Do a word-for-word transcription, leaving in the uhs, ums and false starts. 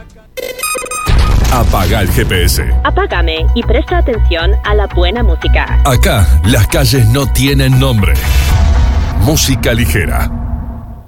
Apaga el G P S. Apágame y presta atención a la buena música. Acá, las calles no tienen nombre. Música ligera.